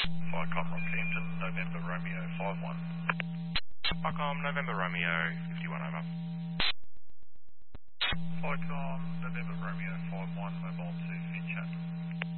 Vicom Rockhampton, November Romeo 51. Vicom, November Romeo 51, over. Vicom, November Romeo 51, mobile to Finchat.